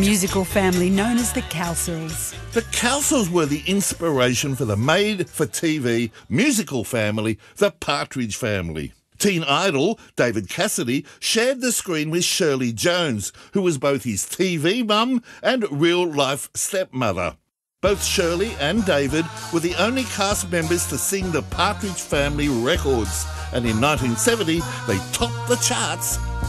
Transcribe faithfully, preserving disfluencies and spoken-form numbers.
Musical family known as the Cowsills. The Cowsills were the inspiration for the made-for-T V musical family, the Partridge Family. Teen idol David Cassidy shared the screen with Shirley Jones, who was both his T V mum and real-life stepmother. Both Shirley and David were the only cast members to sing the Partridge Family records, and in nineteen seventy they topped the charts